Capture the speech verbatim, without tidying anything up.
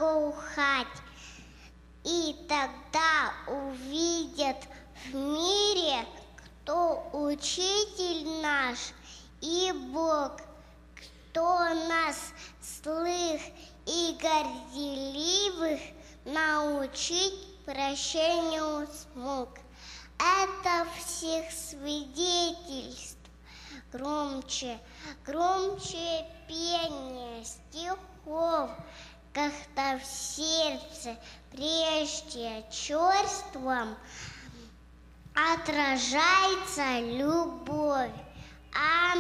благоухать. И тогда увидят в мире, кто учитель наш и Бог, кто нас, злых и горделивых, научить прощению смог. Это всех свидетельств громче, громче пение стихов, когда в сердце прежде черством отражается любовь. Аминь.